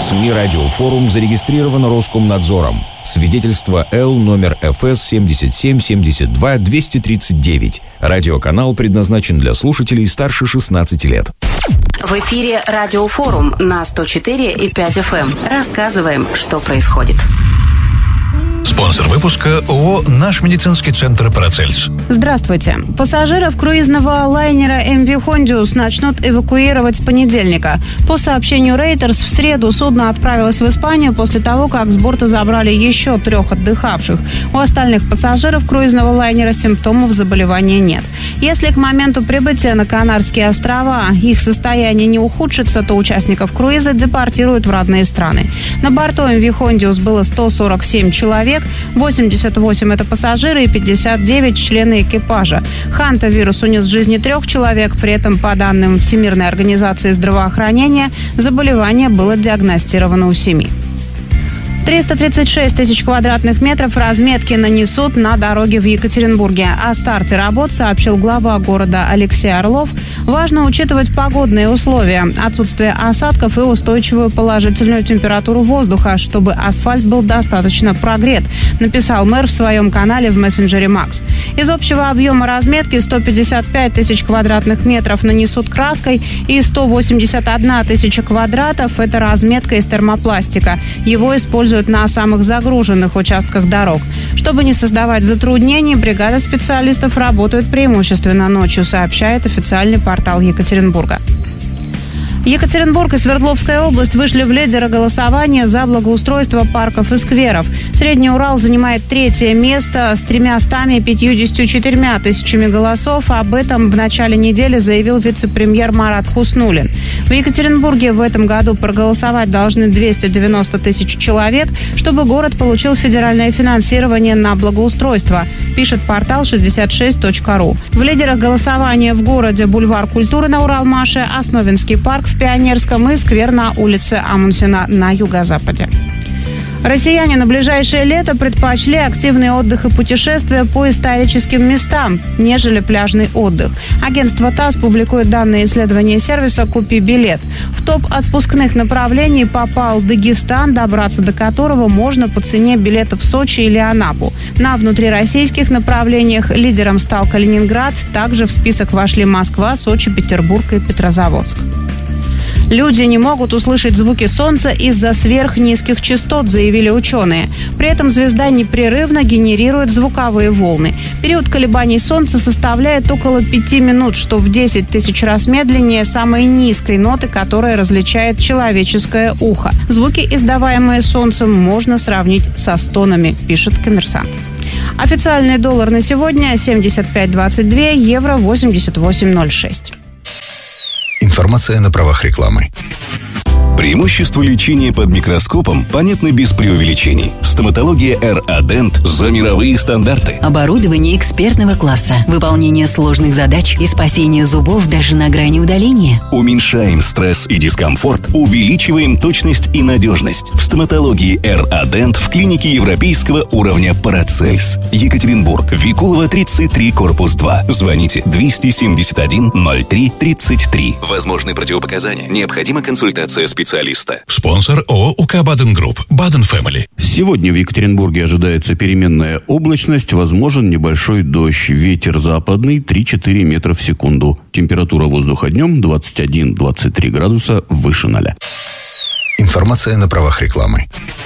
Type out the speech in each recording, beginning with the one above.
СМИ «Радиофорум» зарегистрировано Роскомнадзором. Свидетельство Л номер ФС 77-72-239. Радиоканал предназначен для слушателей старше 16 лет. В эфире «Радиофорум» на 104,5 FM. Рассказываем, что происходит. Спонсор выпуска ООО «Наш медицинский центр Парацельс». Здравствуйте. Пассажиров круизного лайнера MV Hondius начнут эвакуировать с понедельника. По сообщению Reuters, в среду судно отправилось в Испанию после того, как с борта забрали еще 3 отдыхавших. У остальных пассажиров круизного лайнера симптомов заболевания нет. Если к моменту прибытия на Канарские острова их состояние не ухудшится, то участников круиза депортируют в родные страны. На борту MV Hondius было 147 человек, 88 это пассажиры и 59 члены экипажа. Ханта-вирус унес жизни 3 человек, при этом, по данным Всемирной организации здравоохранения, заболевание было диагностировано у 7. 336 тысяч квадратных метров разметки нанесут на дороге в Екатеринбурге. О старте работ сообщил глава города Алексей Орлов. Важно учитывать погодные условия, отсутствие осадков и устойчивую положительную температуру воздуха, чтобы асфальт был достаточно прогрет, написал мэр в своем канале в мессенджере Макс. Из общего объема разметки 155 тысяч квадратных метров нанесут краской и 181 тысяча квадратов – это разметка из термопластика. Его используют на самых загруженных участках дорог. Чтобы не создавать затруднений, бригада специалистов работает преимущественно ночью, сообщает официальный портал Екатеринбурга. Екатеринбург и Свердловская область вышли в лидеры голосования за благоустройство парков и скверов. Средний Урал занимает 3-е место с 354 тысячами голосов. Об этом в начале недели заявил вице-премьер Марат Хуснуллин. В Екатеринбурге в этом году проголосовать должны 290 тысяч человек, чтобы город получил федеральное финансирование на благоустройство, пишет портал 66.ru. В лидерах голосования в городе бульвар культуры на Уралмаше, Основинский парк в Пионерском и сквер на улице Амундсена на юго-западе. Россияне на ближайшее лето предпочли активный отдых и путешествия по историческим местам, нежели пляжный отдых. Агентство ТАСС публикует данные исследования сервиса «Купи билет». В топ отпускных направлений попал Дагестан, добраться до которого можно по цене билетов в Сочи или Анапу. На внутрироссийских направлениях лидером стал Калининград. Также в список вошли Москва, Сочи, Петербург и Петрозаводск. Люди не могут услышать звуки Солнца из-за сверхнизких частот, заявили ученые. При этом звезда непрерывно генерирует звуковые волны. Период колебаний Солнца составляет около 5 минут, что в 10 тысяч раз медленнее самой низкой ноты, которая различает человеческое ухо. Звуки, издаваемые Солнцем, можно сравнить со стонами, пишет «Коммерсант». Официальный доллар на сегодня 75.22, евро 88.06. Информация на правах рекламы. Преимущества лечения под микроскопом понятны без преувеличений. Стоматология РАДЕНТ за мировые стандарты. Оборудование экспертного класса, выполнение сложных задач и спасение зубов даже на грани удаления. Уменьшаем стресс и дискомфорт, увеличиваем точность и надежность. В стоматологии РАДЕНТ в клинике европейского уровня Парацельс. Екатеринбург, Викулова, 33, корпус 2. Звоните 271 03 33. Возможны противопоказания. Необходима консультация специалиста. Спонсор ООО УК Баден Групп. Баден Фэмили. Сегодня в Екатеринбурге ожидается переменная облачность, возможен небольшой дождь. Ветер западный 3-4 метра в секунду. Температура воздуха днем 21-23 градуса выше 0. Информация на правах рекламы.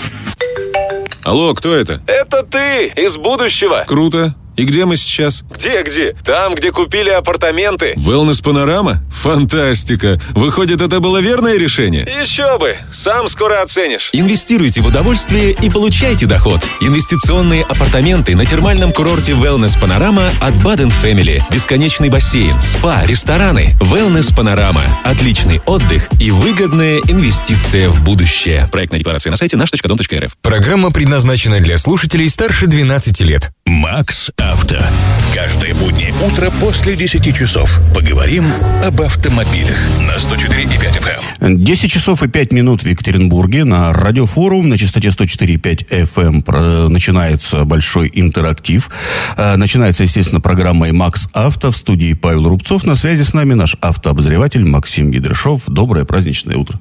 Алло, кто это? Это ты, из будущего. Круто. И где мы сейчас? Где? Там, где купили апартаменты. Wellness Panorama? Фантастика. Выходит, это было верное решение? Еще бы. Сам скоро оценишь. Инвестируйте в удовольствие и получайте доход. Инвестиционные апартаменты на термальном курорте Wellness Panorama от Baden Family. Бесконечный бассейн, спа, рестораны. Wellness Panorama. Отличный отдых и выгодная инвестиция в будущее. Проектная декларация на сайте наш.дом.рф. Программа предназначена для слушателей старше 12 лет. Макс Авто. Каждое буднее утро после 10 часов. Поговорим об автомобилях на 104,5 FM. 10 часов и 5 минут в Екатеринбурге. На Радиофорум на частоте 104,5 FM начинается большой интерактив. Начинается, естественно, программой «Макс Авто». В студии Павел Рубцов. На связи с нами наш автообозреватель Максим Гидряшов. Доброе праздничное утро.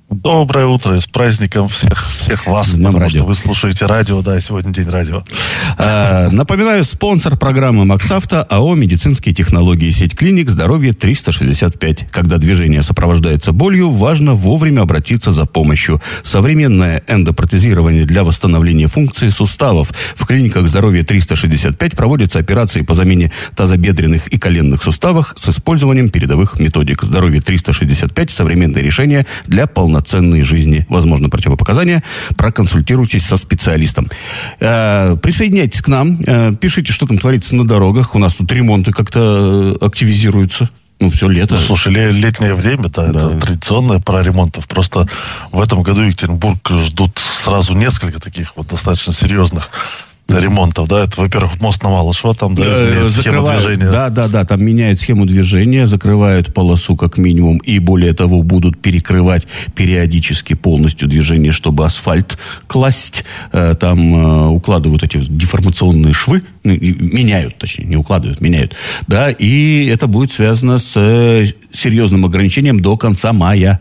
Доброе утро, с праздником всех вас, потому радио. Что вы слушаете радио, да, сегодня день радио. Напоминаю, спонсор программы МаксАвто АО «Медицинские технологии», сеть клиник «Здоровье 365». Когда движение сопровождается болью, важно вовремя обратиться за помощью. Современное эндопротезирование для восстановления функции суставов. В клиниках «Здоровье 365» проводятся операции по замене тазобедренных и коленных суставов с использованием передовых методик. «Здоровье 365» – современное решение для полноценной жизни. Возможно, противопоказания. Проконсультируйтесь со специалистом. Присоединяйтесь к нам. Пишите, что там творится на дорогах. У нас тут ремонты как-то активизируются. Все лето. Слушай, летнее время, да, это традиционная пора ремонтов. Просто в этом году Екатеринбург ждут сразу несколько таких вот достаточно серьезных ремонтов, да, это, во-первых, мост на Малышево, там, да, изменяют схему движения. Да, там меняют схему движения, закрывают полосу как минимум, и более того, будут перекрывать периодически полностью движение, чтобы асфальт класть, там укладывают эти деформационные швы, меняют, точнее, не укладывают, меняют, да, и это будет связано с серьезным ограничением до конца мая.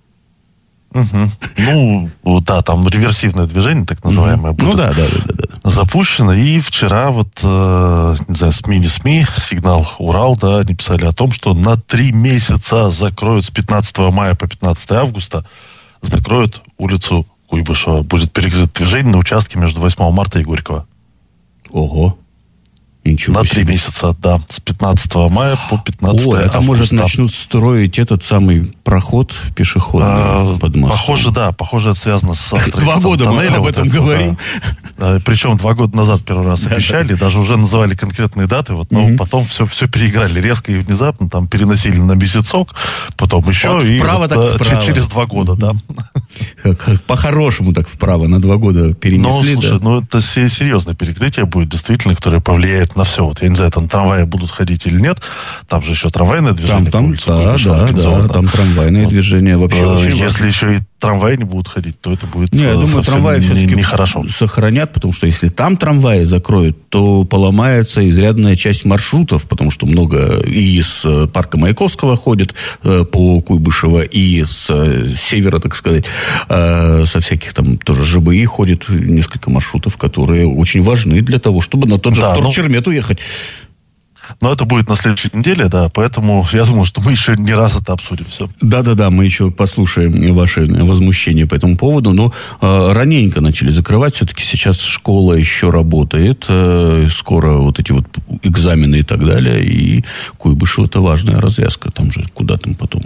Ну, да, там реверсивное движение, так называемое, будет запущено. И вчера вот, не знаю, СМИ, сигнал Урал, да, они писали о том, что на 3 месяца закроют с 15 мая по 15 августа, закроют улицу Куйбышева. Будет перекрыто движение на участке между 8 марта и Горького. Ого. Ничего на 3 месяца, да. С 15 мая по 15 августа. Это, может, начнут строить этот самый проход пешеходный под мостом. Похоже, это связано с 2 года мы об этом говорим. Да. Причем 2 года назад первый раз обещали, даже уже называли конкретные даты, вот, но потом все переиграли резко и внезапно, там переносили на месяцок, потом еще, вот вправо, и через 2 года, да. По-хорошему так вправо, на 2 года перенесли. Ну, слушай, это серьезное перекрытие будет, действительно, которое повлияет на все. Вот я не знаю, там трамваи будут ходить или нет. Там же еще трамвайное движение. Там трамвайное движение вообще. Если еще и трамваи не будут ходить, то это будет я думаю, трамваи все-таки нехорошо. Сохранят, потому что если там трамваи закроют, то поломается изрядная часть маршрутов, потому что много и из парка Маяковского ходит по Куйбышево, и с севера, так сказать, со всяких там тоже ЖБИ ходит несколько маршрутов, которые очень важны для того, чтобы на тот же Вторчермет уехать. Но это будет на следующей неделе, да, поэтому я думаю, что мы еще не раз это обсудим все. Да, мы еще послушаем ваши возмущения по этому поводу, но раненько начали закрывать, все-таки сейчас школа еще работает, скоро вот эти вот экзамены и так далее, и Куйбышево это важная развязка, там же куда там потом...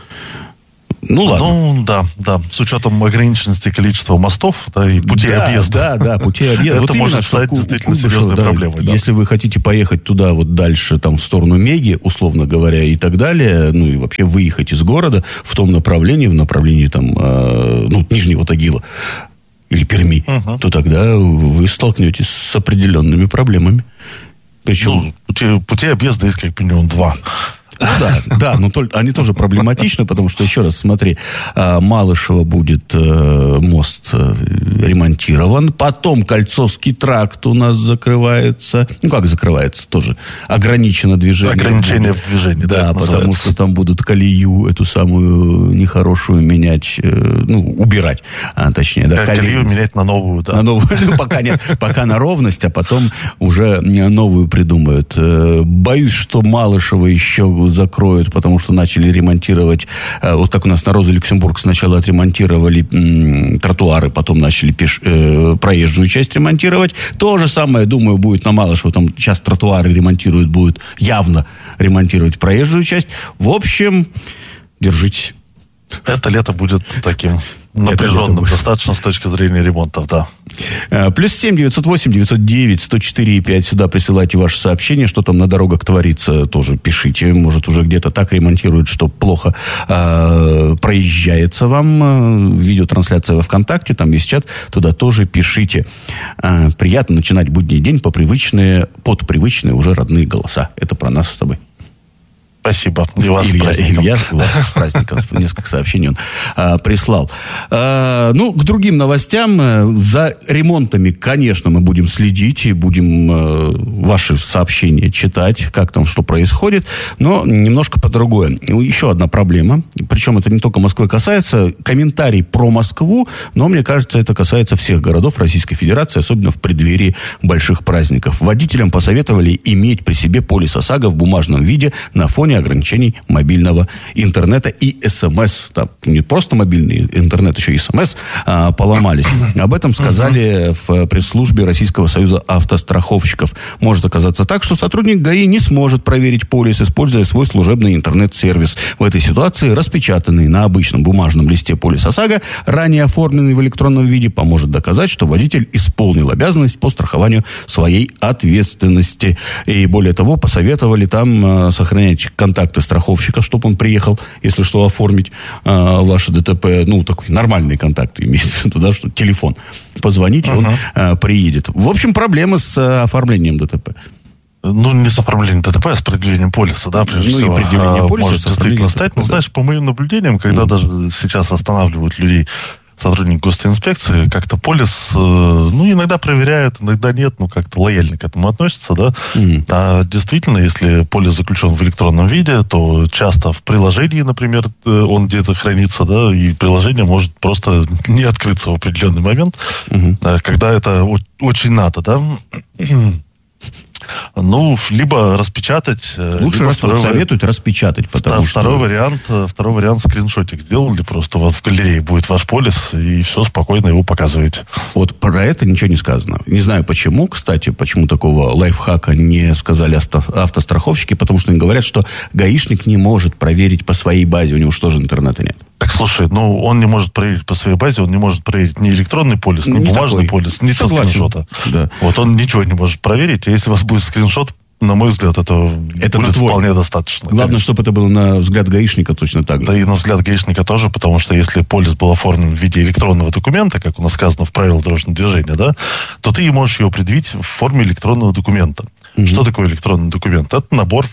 Ну, ладно. Ну, да. С учетом ограниченности количества мостов, да, и путей объезда. Да, путей объезда. Это может стать действительно серьезной проблемой. Да. Если вы хотите поехать туда, вот дальше, там, в сторону Меги, условно говоря, и так далее, ну, и вообще выехать из города в том направлении, в направлении, там, Нижнего Тагила или Перми, то тогда вы столкнетесь с определенными проблемами. Причем... путей объезда есть как минимум 2. Да, но они тоже проблематичны, потому что, еще раз, смотри, Малышево будет мост ремонтирован, потом Кольцовский тракт у нас закрывается. Ну, как закрывается, тоже ограничено движение. Ограничение в движении, да, потому что там будут колею эту самую нехорошую менять, убирать, точнее. Да, колею менять на новую, да. На новую, пока на ровность, а потом уже новую придумают. Боюсь, что Малышево еще закроют, потому что начали ремонтировать, вот как у нас на Роза Люксембург сначала отремонтировали тротуары, потом начали проезжую часть ремонтировать. То же самое, думаю, будет на Малышево, там сейчас тротуары ремонтируют, будут явно ремонтировать проезжую часть. В общем, держитесь. Это лето будет таким напряженным достаточно с точки зрения ремонтов, да. +7 908 909 104 5. Сюда присылайте ваши сообщения, что там на дорогах творится, тоже пишите. Может, уже где-то так ремонтируют, что плохо проезжается вам. Видеотрансляция во ВКонтакте, там есть чат, туда тоже пишите. Приятно начинать будний день под привычные уже родные голоса. Это про нас с тобой. Спасибо. И вас с праздником. Илья, вас с праздником. Несколько сообщений он прислал. К другим новостям. За ремонтами, конечно, мы будем следить и будем ваши сообщения читать, как там что происходит, но немножко по-другому. Еще одна проблема, причем это не только Москвы касается, комментарий про Москву, но, мне кажется, это касается всех городов Российской Федерации, особенно в преддверии больших праздников. Водителям посоветовали иметь при себе полис ОСАГО в бумажном виде на фоне ограничений мобильного интернета и СМС. Там не просто мобильный интернет, еще и СМС поломались. Об этом сказали в пресс-службе Российского союза автостраховщиков. Может оказаться так, что сотрудник ГАИ не сможет проверить полис, используя свой служебный интернет-сервис. В этой ситуации распечатанный на обычном бумажном листе полис ОСАГО, ранее оформленный в электронном виде, поможет доказать, что водитель исполнил обязанность по страхованию своей ответственности. И более того, посоветовали там сохранять контакты страховщика, чтобы он приехал, если что, оформить ваше ДТП. Такой нормальные контакты имеется в виду, да, что телефон. Позвоните, он приедет. В общем, проблемы с оформлением ДТП. Не с оформлением ДТП, а с предъявлением полиса, да, прежде всего. И предъявление полиса может действительно стать. Знаешь, по моим наблюдениям, когда даже сейчас останавливают людей сотрудник госинспекции, как-то полис, иногда проверяют, иногда нет, как-то лояльно к этому относятся, да. А действительно, если полис заключен в электронном виде, то часто в приложении, например, он где-то хранится, да, и приложение может просто не открыться в определенный момент, когда это очень надо, да. Либо распечатать. Лучше советуют распечатать, потому что... Второй вариант скриншотик сделали, просто у вас в галерее будет ваш полис, и все, спокойно его показываете. Вот про это ничего не сказано. Не знаю почему, кстати, почему такого лайфхака не сказали автостраховщики, потому что они говорят, что гаишник не может проверить по своей базе, у него что же интернета нет. Так, слушай, он не может проверить по своей базе, он не может проверить ни электронный полис, ни бумажный полис, ни со скриншота. Да. Вот он ничего не может проверить, а если у вас будет скриншот, на мой взгляд, это будет вполне достаточно. Главное, конечно, чтобы это было на взгляд гаишника точно так же. Да и на взгляд гаишника тоже, потому что если полис был оформлен в виде электронного документа, как у нас сказано в правилах дорожного движения, да, то ты можешь его предъявить в форме электронного документа. Что такое электронный документ? Это набор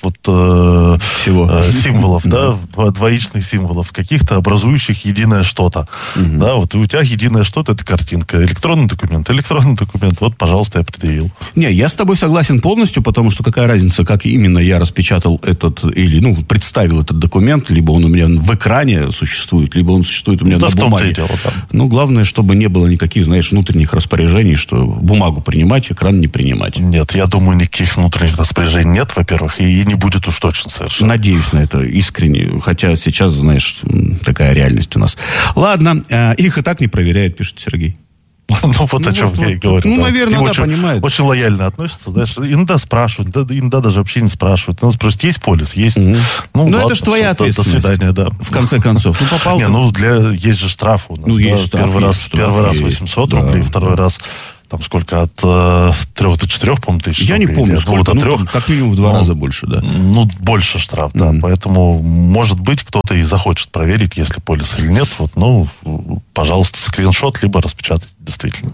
символов, да, двоичных символов, каких-то образующих единое что-то. Да, вот и у тебя единое что-то, это картинка. Электронный документ, вот, пожалуйста, я предъявил. Не, я с тобой согласен полностью, потому что какая разница, как именно я распечатал представил этот документ, либо он у меня в экране существует, либо он существует у меня на бумаге. Дело, главное, чтобы не было никаких, внутренних распоряжений, что бумагу принимать, экран не принимать. Нет, я думаю, никаких внутренних распоряжений нет, во-первых, и не будет уж точно совершенно. Надеюсь на это искренне, хотя сейчас, такая реальность у нас. Ладно, их и так не проверяют, пишет Сергей. О чем я и говорю. Наверное, понимают. Очень лояльно относятся. Иногда спрашивают, иногда даже вообще не спрашивают. Спросят, есть полис? Есть. Ладно, это же твоя ответственность. До свидания, да. В конце концов. Попал. Есть же штраф у нас. Есть штраф. Первый раз 800 рублей, второй раз сколько, от 3 до 4, по-моему, тысяч. Я не помню, сколько, как минимум в 2 раза больше, да. Больше штраф, да. Поэтому, может быть, кто-то и захочет проверить, есть ли полис или нет. Пожалуйста, скриншот, либо распечатать, действительно.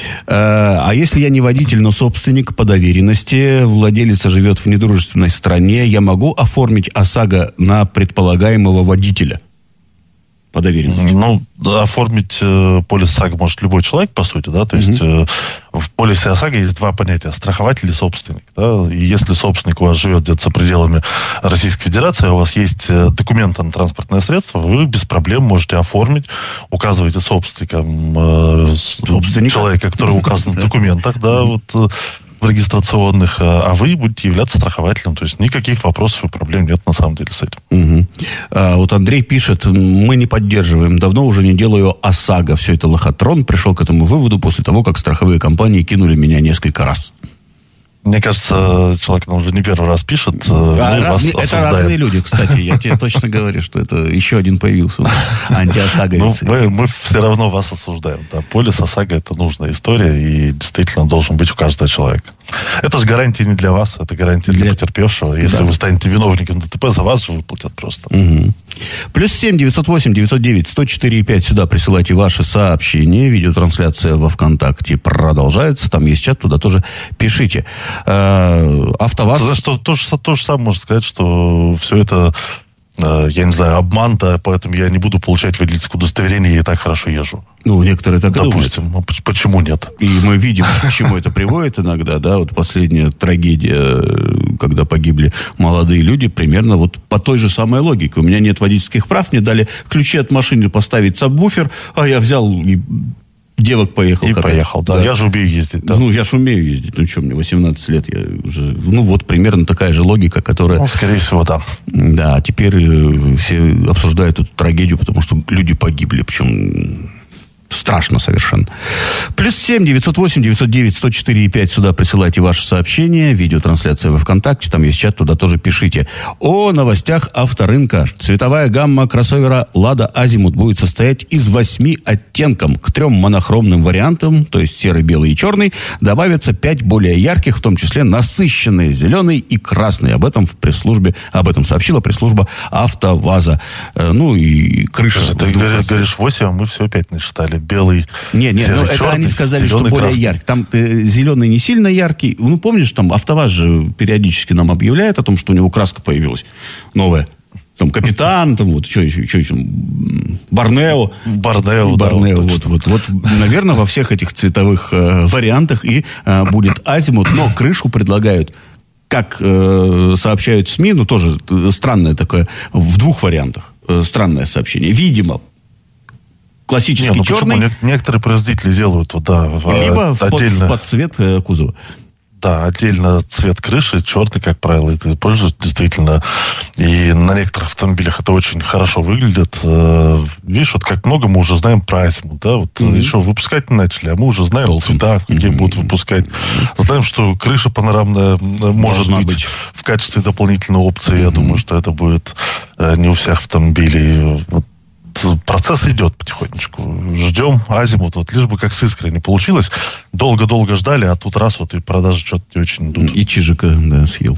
А если я не водитель, но собственник по доверенности, владелец живет в недружественной стране, я могу оформить ОСАГО на предполагаемого водителя? По доверенности. Оформить полис ОСАГО может любой человек, по сути, да, то есть в полисе ОСАГО есть 2 понятия: страхователь и собственник, да, и если собственник у вас живет где-то за пределами Российской Федерации, у вас есть документы на транспортное средство, вы без проблем можете оформить, указываете собственником человека, который указан в документах, да, в регистрационных, а вы будете являться страхователем. То есть никаких вопросов и проблем нет на самом деле с этим. Андрей пишет: мы не поддерживаем, давно уже не делаю ОСАГО. Все это лохотрон. Пришел к этому выводу после того, как страховые компании кинули меня несколько раз. Мне кажется, человек нам уже не первый раз пишет. Это разные люди, кстати. Я тебе точно говорю, что это еще один появился у нас. Антиосаговец. Мы все равно вас осуждаем. Да. Полис ОСАГО — это нужная история, и действительно должен быть у каждого человека. Это же гарантия не для вас, это гарантия для потерпевшего. Если вы станете виновником ДТП, за вас же выплатят просто. Угу. +7 908 909 104 5. Сюда присылайте ваши сообщения. Видеотрансляция во ВКонтакте продолжается. Там есть чат, туда тоже пишите. АвтоВАЗ... То же самое можно сказать, что все это, я не знаю, обман, да, поэтому я не буду получать водительское удостоверение, я и так хорошо езжу. Ну, некоторые так и думают. Допустим, почему нет? И мы видим, к чему это приводит иногда, да, вот последняя трагедия, когда погибли молодые люди, примерно вот по той же самой логике. У меня нет водительских прав, мне дали ключи от машины поставить сабвуфер, а я взял и девок поехал. И поехал, да. Я же умею ездить. Да. Ну, я же умею ездить. Ну, что, мне 18 лет, я уже... Ну, вот примерно такая же логика, которая... Ну, скорее всего, да. Да, теперь все обсуждают эту трагедию, потому что люди погибли, причем... Страшно совершенно. +7 908 909 104 5. Сюда присылайте ваши сообщения. Видеотрансляция во ВКонтакте. Там есть чат, туда тоже пишите. О новостях авторынка. Цветовая гамма кроссовера «Лада Азимут» будет состоять из 8 оттенков. К 3 монохромным вариантам, то есть серый, белый и черный, добавятся 5 более ярких, в том числе насыщенные зеленый и красный. Об этом сообщила пресс-служба АвтоВАЗа. Ну и крыша. Ты говоришь 8, а мы все опять насчитали. Белый, серый, ну это черный, они сказали, что более красный. Яркий. Там зеленый не сильно яркий. Ну, помнишь, там АвтоВАЗ же периодически нам объявляет о том, что у него краска появилась новая. Там Капитан, там вот, что еще, Борнео. Борнео, вот, наверное, во всех этих цветовых вариантах и будет Азимут, но крышу предлагают, как сообщают СМИ, ну, тоже странное такое, в 2 вариантах. Странное сообщение. Видимо, классический черный. Почему? Некоторые производители делают либо отдельно под цвет кузова. Да, отдельно цвет крыши, черный, как правило, это используют действительно. И на некоторых автомобилях это очень хорошо выглядит. Видишь, вот как много мы уже знаем про Азимут, да, вот еще выпускать не начали, а мы уже знаем цвета, какие будут выпускать. Знаем, что крыша панорамная может быть в качестве дополнительной опции. Я думаю, что это будет не у всех автомобилей. Вот. Процесс идет потихонечку. Ждем Азимут, вот лишь бы как с Искрой не получилось. Долго-долго ждали, а тут раз вот и продажи что-то не очень идут. И Чижика, да, съел.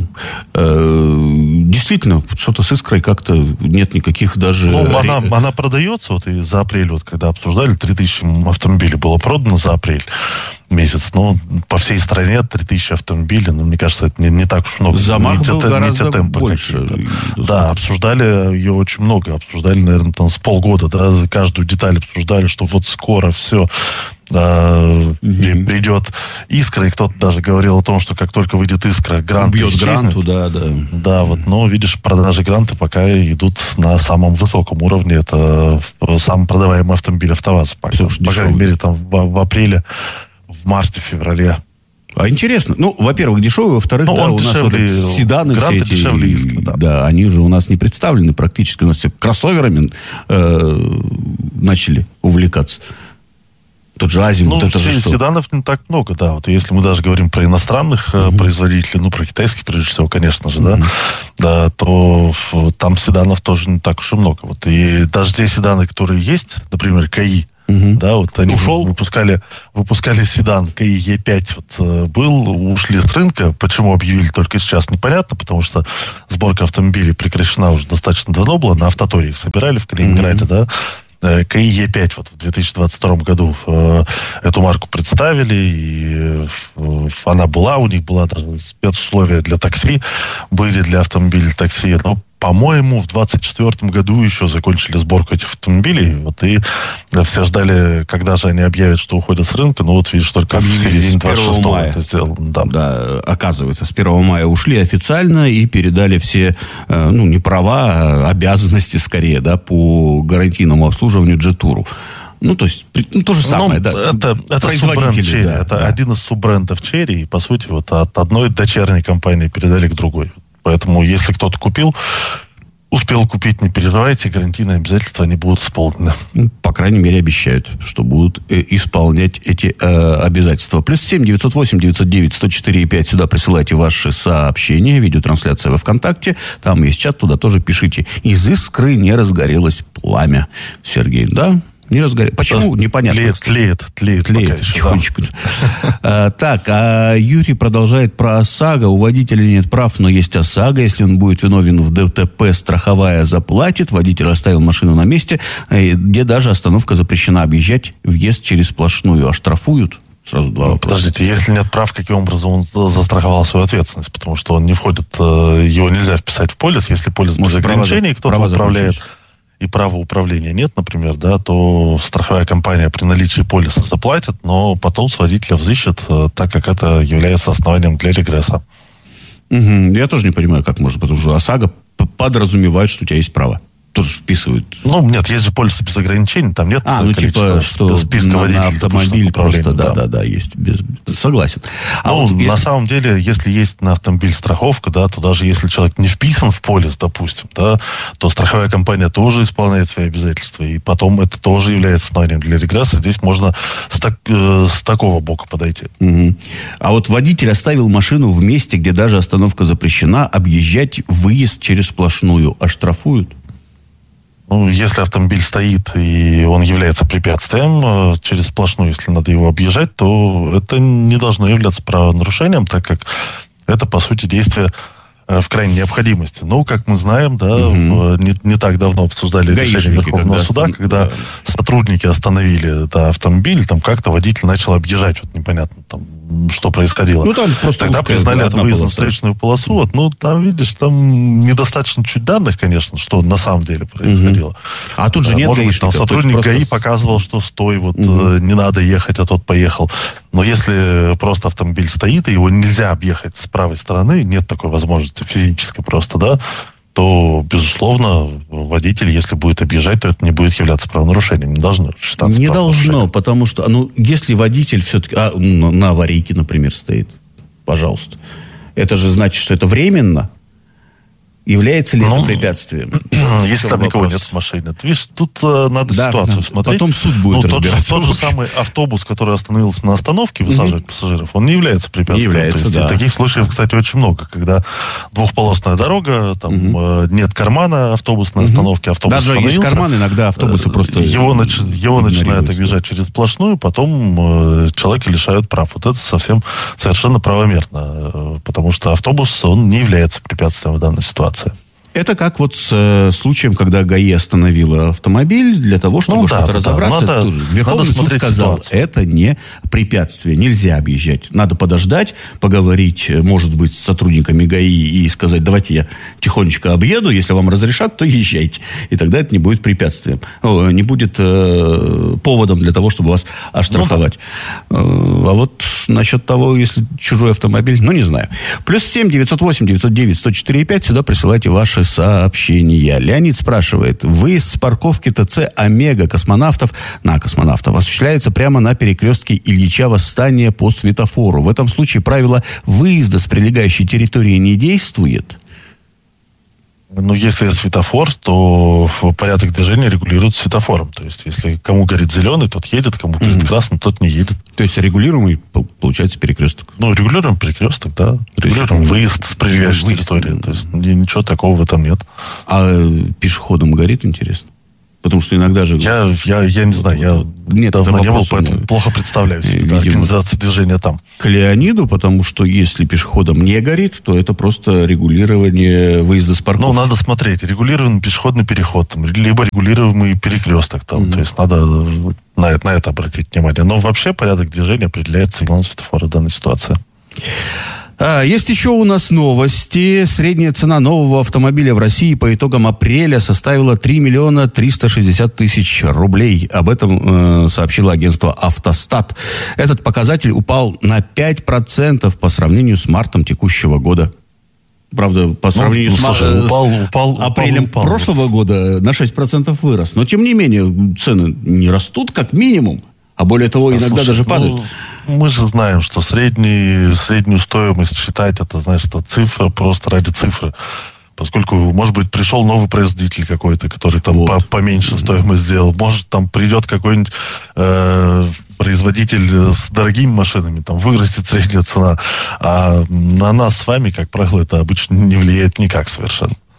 Действительно, что-то с Искрой как-то нет никаких даже... Ну, она продается, вот и за апрель, вот когда обсуждали, 3000 автомобилей было продано за апрель месяц. Но по всей стране 3000 автомобилей, ну, мне кажется, это не так уж много. Замах был гораздо больше. Да, обсуждали ее очень много. Обсуждали, наверное, там с полгода, да, каждую деталь обсуждали, что вот скоро все придет Искра, и кто-то даже говорил о том, что как только выйдет Искра, Грант убьет Гранту, да. Да, вот, но, видишь, продажи Гранта пока идут на самом высоком уровне. Это самый продаваемый автомобиль АвтоВАЗа. По крайней мере, там в апреле, в марте, феврале. А интересно. Ну, во-первых, дешевый, во-вторых, да, у нас вот седаны все эти, дешевле Искры, да, они же у нас не представлены практически. У нас все кроссоверами начали увлекаться. Тот же Азимут, это же что? Седанов не так много, да. Вот если мы даже говорим про иностранных производителей, ну, про китайских, прежде всего, конечно же, да, то там седанов тоже не так уж и много. Вот. И даже те седаны, которые есть, например, КАИ, да, вот они выпускали седан КАИ Е5, вот, ушли с рынка. Почему объявили только сейчас, непонятно, потому что сборка автомобилей прекращена уже достаточно давно была, на Автоторе их собирали в Калининграде, да. КАИ Е5 вот в 2022 году эту марку представили, и она была, у них была даже спецусловия для такси, были для автомобилей такси, но, по-моему, в 2024 году еще закончили сборку этих автомобилей, вот, и все ждали, когда же они объявят, что уходят с рынка, ну вот видишь, только в середине 26-го это сделано. Да, оказывается, с 1 мая ушли официально и передали все, ну, не права, а обязанности, скорее, да, по гарантийному обслуживанию Джетуру. Ну, то есть, то же самое, да. Это суббренд Черри, это один из суббрендов Черри, и, по сути, вот от одной дочерней компании передали к другой. Поэтому, если кто-то успел купить, не переживайте, гарантийные обязательства, они будут исполнены. По крайней мере, обещают, что будут исполнять эти обязательства. +7 908 909 104 5. Сюда присылайте ваши сообщения, видеотрансляция во ВКонтакте. Там есть чат, туда тоже пишите. Из Искры не разгорелось пламя. Сергей, да? Не разгорелся. Почему? Непонятно. Тлеет пока еще. Тихонечко. Так, а Юрий продолжает про ОСАГО. У водителя нет прав, но есть ОСАГО. Если он будет виновен в ДТП, страховая заплатит. Водитель оставил машину на месте, где даже остановка запрещена. Объезжать въезд через сплошную. Оштрафуют? Сразу два вопроса. Подождите, если нет прав, каким образом он застраховал свою ответственность? Потому что он не входит, его нельзя вписать в полис. Если полис без ограничений, кто-то управляет, и права управления нет, например, да, то страховая компания при наличии полиса заплатит, но потом с водителя взыщет, так как это является основанием для регресса. Я тоже не понимаю, как можно, потому что ОСАГО подразумевает, что у тебя есть право. Тоже вписывают. Ну, нет, есть же полисы без ограничений, там нет типа, что списка водителей. На автомобиль просто, да, есть. Согласен. На самом деле, если есть на автомобиль страховка, да, то даже если человек не вписан в полис, допустим, да, то страховая компания тоже исполняет свои обязательства, и потом это тоже является основанием для регресса. Здесь можно с такого бока подойти. А вот водитель оставил машину в месте, где даже остановка запрещена, объезжать выезд через сплошную. Оштрафуют? Ну, если автомобиль стоит и он является препятствием через сплошную, если надо его объезжать, то это не должно являться правонарушением, так как это, по сути, действие в крайней необходимости. Ну, как мы знаем, да, не так давно обсуждали решение Верховного суда, когда сотрудники остановили автомобиль, там как-то водитель начал объезжать, вот непонятно там, что происходило. Ну, там просто тогда признали это выезд на встречную полосу. Вот, ну, там, видишь, там недостаточно чуть данных, конечно, что на самом деле происходило. А тут же нет может быть, там сотрудник ГАИ показывал, что стой, вот не надо ехать, а тот поехал. Но если просто автомобиль стоит, и его нельзя объехать с правой стороны, нет такой возможности физической просто, да, то, безусловно, водитель, если будет объезжать, то это не будет являться правонарушением. Не должно считаться не должно, потому что, если водитель все-таки на аварийке, например, стоит, пожалуйста, это же значит, что это временно. Является ли это препятствием? Если там никого нет в машине. Ты видишь, тут надо ситуацию смотреть. Потом суд будет разбираться. Тот же самый автобус, который остановился на остановке, высаживает пассажиров, он не является препятствием. Не является, то есть, таких случаев, кстати, очень много, когда двухполосная дорога, там нет кармана автобусной остановки, автобус даже остановился. Есть карман, иногда автобусы просто его начинают объезжать через сплошную, потом человека лишают прав. Вот это совершенно правомерно, потому что автобус, он не является препятствием в данной ситуации. Это как вот с случаем, когда ГАИ остановила автомобиль для того, чтобы что-то разобраться. Верховный суд сказал, это не препятствие, нельзя объезжать. Надо подождать, поговорить, может быть, с сотрудниками ГАИ и сказать, давайте я тихонечко объеду, если вам разрешат, то езжайте. И тогда это не будет препятствием, не будет поводом для того, чтобы вас оштрафовать. А вот насчет того, если чужой автомобиль, не знаю. +7 908 909 104 5, сюда присылайте ваши сообщения. Леонид спрашивает, выезд с парковки ТЦ «Омега» космонавтов осуществляется прямо на перекрестке Ильича Восстания по светофору. В этом случае правило выезда с прилегающей территории не действует? Если светофор, то порядок движения регулируется светофором. То есть, если кому горит зеленый, тот едет, кому горит красный, тот не едет. То есть, регулируемый, получается, перекресток? Регулируем перекресток, да. Регулируем выезд с прилегающей территории. То есть, ничего такого в этом нет. А пешеходом горит, интересно? Потому что иногда же... Я не знаю, я давно не был, поэтому плохо представляю себе организацию движения там. К Леониду, потому что если пешеходом не горит, то это просто регулирование выезда с парковки. Надо смотреть, регулированный пешеходный переход, там, либо регулируемый перекресток там, то есть надо на это обратить внимание. Но вообще порядок движения определяется сигналом светофора в данной ситуации. Есть еще у нас новости. Средняя цена нового автомобиля в России по итогам апреля составила 3 миллиона 360 тысяч рублей. Об этом сообщило агентство «Автостат». Этот показатель упал на 5% по сравнению с мартом текущего года. Правда, по сравнению с апрелем прошлого года на 6% вырос. Но, тем не менее, цены не растут, как минимум. А более того, иногда даже падают. Мы же знаем, что среднюю стоимость считать, это, знаешь, это цифра просто ради цифры. Поскольку, может быть, пришел новый производитель какой-то, который там поменьше стоимость сделал. Может, там придет какой-нибудь производитель с дорогими машинами, там вырастет средняя цена. А на нас с вами, как правило, это обычно не влияет никак совершенно.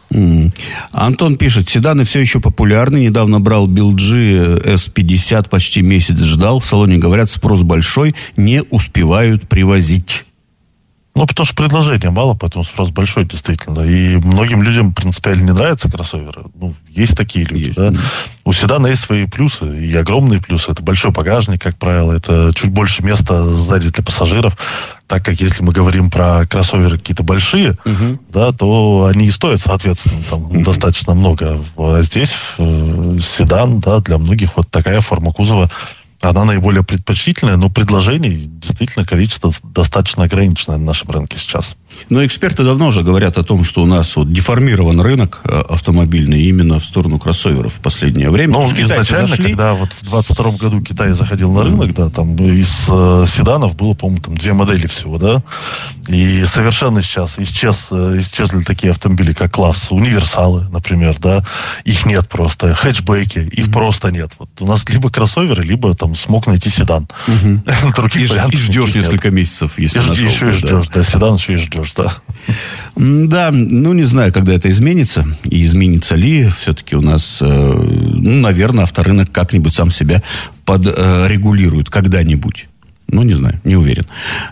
Антон пишет, седаны все еще популярны. Недавно брал BLG S50, почти месяц ждал. В салоне говорят, спрос большой, не успевают привозить. Ну, потому что предложения мало, поэтому спрос большой, действительно. И многим людям принципиально не нравятся кроссоверы. Ну, есть такие люди, есть, да. У седана есть свои плюсы, и огромные плюсы. Это большой багажник, как правило, это чуть больше места сзади для пассажиров. Так как если мы говорим про кроссоверы какие-то большие, да, то они и стоят, соответственно, там достаточно много. А здесь седан, да, для многих вот такая форма кузова, она наиболее предпочтительная, но предложений действительно количество достаточно ограниченное на нашем рынке сейчас. Но эксперты давно уже говорят о том, что у нас вот деформирован рынок автомобильный именно в сторону кроссоверов в последнее время. Ну, изначально, когда вот в 2022 году Китай заходил на рынок, да, там из седанов было, по-моему, там 2 модели всего, да, и совершенно сейчас исчезли такие автомобили, как класс универсалы, например, да, их нет просто, хэтчбеки, их просто нет. Вот у нас либо кроссоверы, либо там смог найти седан. Других вариантов. И ждешь несколько месяцев, если нашел. Еще и ждешь, да, седан еще и ждешь. Да. Да, ну не знаю, когда это изменится, и изменится ли, все-таки у нас, наверное, авторынок как-нибудь сам себя подрегулирует когда-нибудь. Ну, не знаю, не уверен.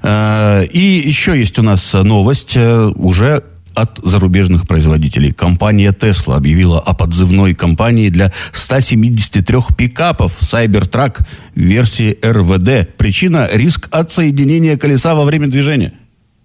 И еще есть у нас новость уже от зарубежных производителей. Компания Tesla объявила о подзывной кампании для 173 пикапов Cybertruck версии РВД. Причина – риск отсоединения колеса во время движения.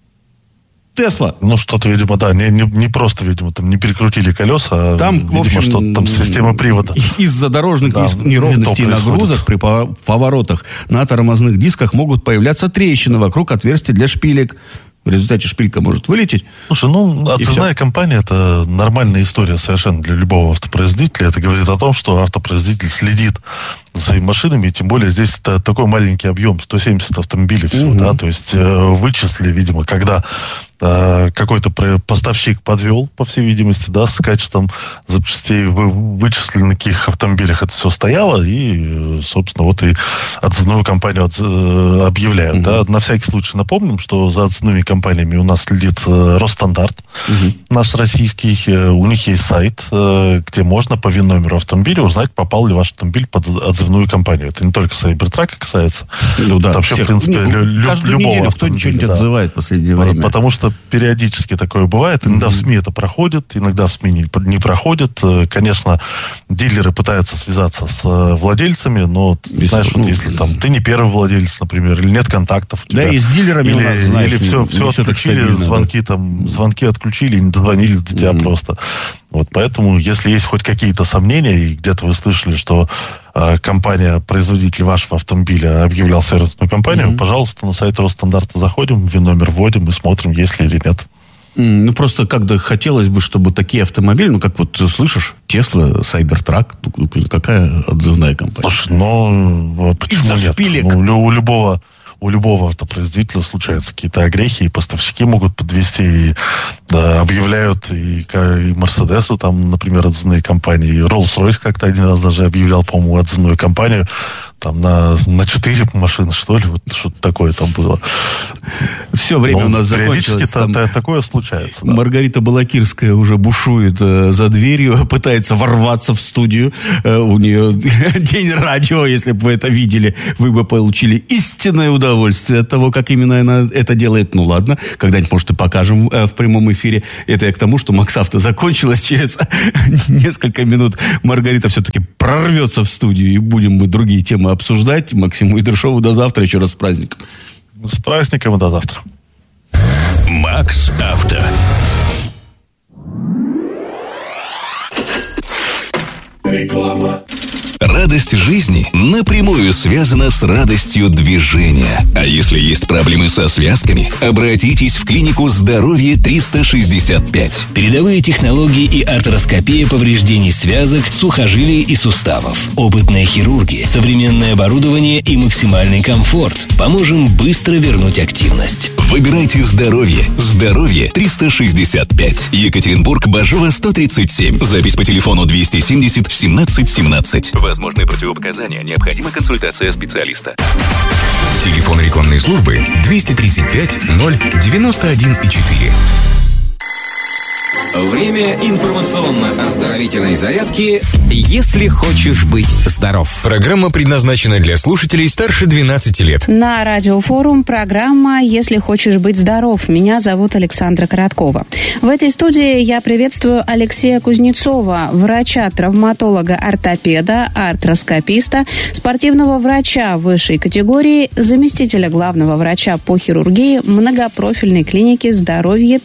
Тесла. Ну, что-то, видимо, да, не просто, видимо, там не перекрутили колеса, а, там, видимо, в общем, что-то там система привода. Из-за дорожных неровностей и нагрузок при поворотах на тормозных дисках могут появляться трещины вокруг отверстий для шпилек. В результате шпилька может вылететь. Слушай, ну, отзывная компания – это нормальная история совершенно для любого автопроизводителя. Это говорит о том, что автопроизводитель следит за своими машинами, и тем более здесь такой маленький объем, 170 автомобилей всего, да, то есть вычислили, видимо, когда какой-то поставщик подвел, по всей видимости, да, с качеством запчастей, вычислили, на каких автомобилях это все стояло, и, собственно, вот и отзывную компанию объявляют. Да. На всякий случай напомним, что за отзывными компаниями у нас следит Росстандарт, наш российский. У них есть сайт, где можно по ВИН-номеру автомобиля узнать, попал ли ваш автомобиль под отзывную компанию. Это не только Cybertruck касается. Ну да, вообще, в принципе, каждую любого неделю кто-нибудь что-нибудь отзывает в последнее время. Потому что периодически такое бывает. Иногда в СМИ это проходит, иногда в СМИ не проходит. Конечно, дилеры пытаются связаться с владельцами, но, знаешь, вот если там ты не первый владелец, например, или нет контактов у тебя, да, и с дилерами у нас, знаешь, или все отключили, звонки отключили, не дозвонились до тебя просто. Вот, поэтому, если есть хоть какие-то сомнения, и где-то вы слышали, что компания, производитель вашего автомобиля объявлял сервисную компанию, пожалуйста, на сайт Росстандарта заходим, ВИН-номер вводим и смотрим, есть ли или нет. Ну, просто когда хотелось бы, чтобы такие автомобили, ну, как вот слышишь, Tesla, Cybertruck, какая отзывная компания? Слушай, ну, почему нет? Шпилек. Ну, у любого автопроизводителя случаются какие-то огрехи, и поставщики могут подвести, и объявляют и Мерседесы, там, например, отзывные компании, и Rolls-Royce как-то один раз даже объявлял, по-моему, отзывную компанию, там, на 4 машины, что ли, вот что-то такое там было. Все время у нас закончилось. Периодически такое случается. Да. Маргарита Балакирская уже бушует за дверью, пытается ворваться в студию. У нее день радио, если бы вы это видели, вы бы получили истинное удовольствие от того, как именно она это делает. Ну ладно, когда-нибудь, может, и покажем в прямом эфире. Это я к тому, что Максавто закончилась. Через несколько минут Маргарита все-таки прорвется в студию, и будем мы другие темы обсуждать. Максиму Идыршову до завтра, еще раз с праздником. С праздником и до завтра. Макс Авто. Реклама. Радость жизни напрямую связана с радостью движения. А если есть проблемы со связками, обратитесь в клинику «Здоровье 365». Передовые технологии и артроскопия повреждений связок, сухожилий и суставов. Опытная хирургия, современное оборудование и максимальный комфорт. Поможем быстро вернуть активность. Выбирайте здоровье. «Здоровье 365». Екатеринбург, Бажова, 137. Запись по телефону 270 17 17. Возможны противопоказания. Необходима консультация специалиста. Телефон рекламной службы 235 0 91 4. Время информационно-оздоровительной зарядки «Если хочешь быть здоров». Программа предназначена для слушателей старше 12 лет. На Радиофорум программа «Если хочешь быть здоров». Меня зовут Александра Короткова. В этой студии я приветствую Алексея Кузнецова, врача-травматолога-ортопеда, артроскописта, спортивного врача высшей категории, заместителя главного врача по хирургии многопрофильной клиники «Здоровье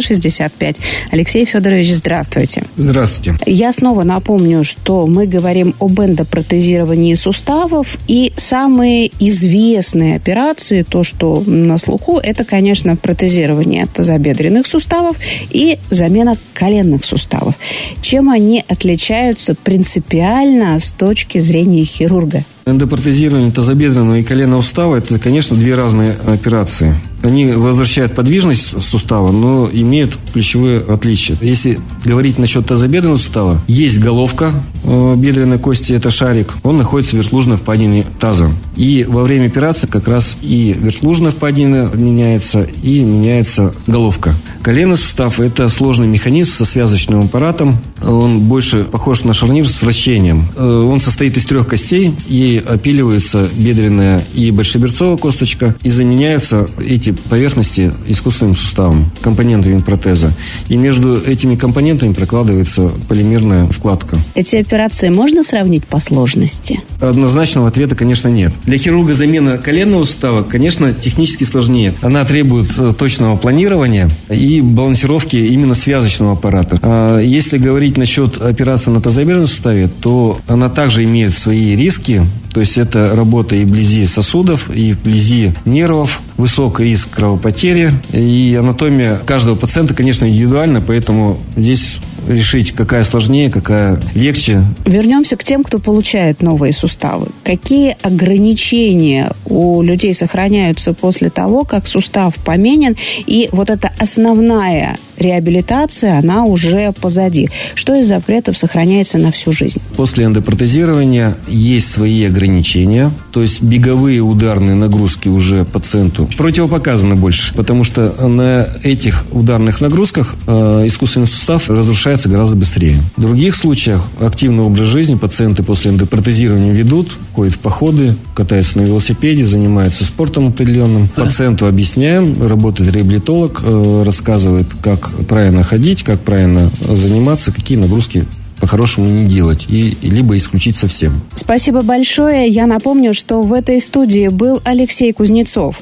365». Алексей Федорович, здравствуйте. Здравствуйте. Я снова напомню, что мы говорим об эндопротезировании суставов, и самые известные операции, то, что на слуху, это, конечно, протезирование тазобедренных суставов и замена коленных суставов. Чем они отличаются принципиально с точки зрения хирурга? Эндопротезирование тазобедренного и коленного сустава – это, конечно, две разные операции. Они возвращают подвижность сустава, но имеют ключевые отличия. Если говорить насчет тазобедренного сустава, есть головка бедренной кости, это шарик, он находится в верхлужной впадине таза. И во время операции как раз и верхлужная впадина меняется, и меняется головка. Коленный сустав – это сложный механизм со связочным аппаратом. Он больше похож на шарнир с вращением. Он состоит из 3 костей, и опиливается бедренная и большеберцовая косточка, и заменяются эти поверхности искусственным суставом, компонентами протеза. И между этими компонентами прокладывается полимерная вкладка. Эти операции можно сравнить по сложности? Однозначного ответа, конечно, нет. Для хирурга замена коленного сустава, конечно, технически сложнее. Она требует точного планирования и балансировки именно связочного аппарата. А если говорить насчет операции на тазобедренном суставе, то она также имеет свои риски. То есть это работа и вблизи сосудов, и вблизи нервов, высокий риск кровопотери. И анатомия каждого пациента, конечно, индивидуальна, поэтому здесь решить, какая сложнее, какая легче. Вернемся к тем, кто получает новые суставы. Какие ограничения у людей сохраняются после того, как сустав поменен, и вот эта основная реабилитация, она уже позади? Что из запретов сохраняется на всю жизнь? После эндопротезирования есть свои ограничения, то есть беговые ударные нагрузки уже пациенту противопоказаны больше, потому что на этих ударных нагрузках искусственный сустав разрушается гораздо быстрее. В других случаях активный образ жизни пациенты после эндопротезирования ведут, ходят в походы, катаются на велосипеде, занимаются спортом определенным. Пациенту объясняем, работает реабилитолог, рассказывает, как правильно ходить, как правильно заниматься, какие нагрузки по-хорошему не делать, и либо исключить совсем. Спасибо большое. Я напомню, что в этой студии был Алексей Кузнецов,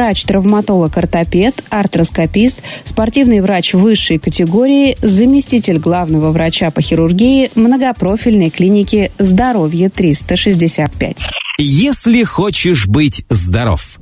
врач-травматолог-ортопед, артроскопист, спортивный врач высшей категории, заместитель главного врача по хирургии многопрофильной клиники «Здоровье 365». Если хочешь быть здоров.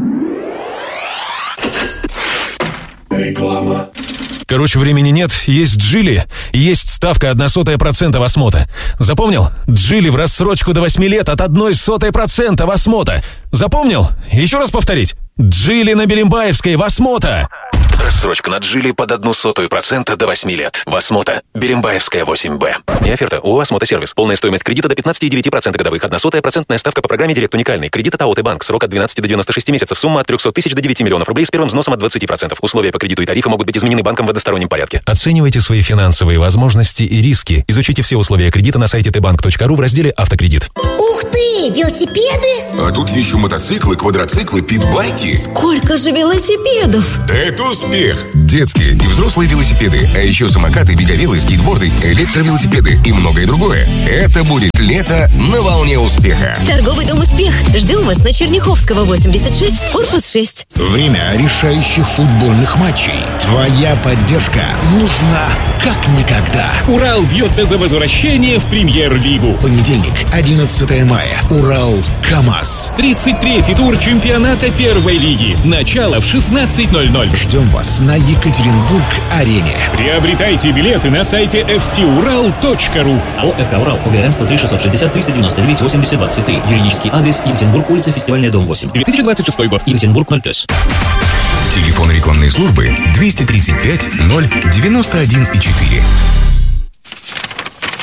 Реклама. Короче, времени нет, есть Джили, есть ставка 0,01% осмота. Запомнил? Джили в рассрочку до 8 лет от 0,01% осмота. Запомнил? Еще раз повторить. Джили на Белимбаевской в осмота. Рассрочка на Джили под 0,01% до 8 лет. Восмота. Белимбаевская 8Б. Не оферта. ООО «Осмота Сервис». Полная стоимость кредита до 15,9% годовых. 0,01% ставка по программе «Директ Уникальный». Кредит от АОТ Банк. Срок от 12 до 96 месяцев. Сумма от 300 тысяч до 9 миллионов рублей с первым взносом от 20%. Условия по кредиту и тарифы могут быть изменены банком в одностороннем порядке. Оценивайте свои финансовые возможности и риски. Изучите все условия кредита на сайте tbank.ru в разделе «Автокредит». Ух ты! Велосипеды? А тут еще мотоциклы, квадроциклы, питбайки. Сколько же велосипедов? Да это успех! Детские и взрослые велосипеды, а еще самокаты, беговелы, скейтборды, электровелосипеды и многое другое. Это будет лето на волне успеха. Торговый дом «Успех». Ждем вас на Черняховского, 86, корпус 6. Время решающих футбольных матчей. Твоя поддержка нужна как никогда. Урал бьется за возвращение в премьер-лигу. Понедельник, 11 мая. Урал-КамАЗ. 33-й тур чемпионата первой лиги. Начало в 16:00. Ждем вас на Екатеринбург-арене. Приобретайте билеты на сайте fcural.ru. АО «ФК Урал». ОГРН 103 660 399 80 23. Юридический адрес: Екатеринбург, улица Фестивальная, дом 8. 2026 год. Екатеринбург 0+. Телефон рекламной службы 235 0 91 4.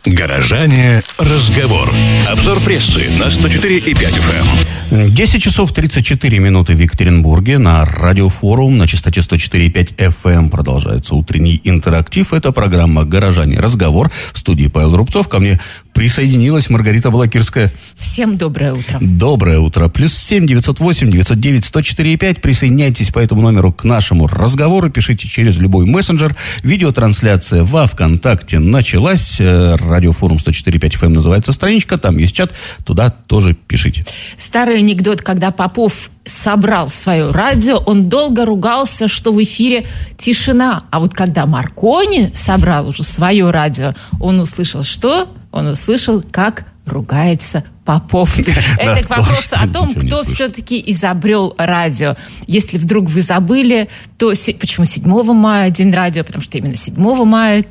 Горожане. Разговор. Обзор прессы на 104,5 FM. 10 часов 34 минуты в Екатеринбурге. На радиофорум на частоте 104,5 FM продолжается утренний интерактив. Это программа «Горожане. Разговор». В студии Павел Рубцов. Ко мне присоединилась Маргарита Балакирская. Всем доброе утро. Доброе утро. +7 908 909 104,5. Присоединяйтесь по этому номеру к нашему разговору. Пишите через любой мессенджер. Видеотрансляция во ВКонтакте началась. Радиофорум 104,5 FM называется страничка. Там есть чат. Туда тоже пишите. Старый анекдот, когда Попов собрал свое радио, он долго ругался, что в эфире тишина. А вот когда Маркони собрал уже свое радио, он услышал что? Он услышал, как ругается Попов. Это к вопросу о том, кто все-таки изобрел радио. Если вдруг вы забыли, то почему 7 мая День радио? Потому что именно 7 мая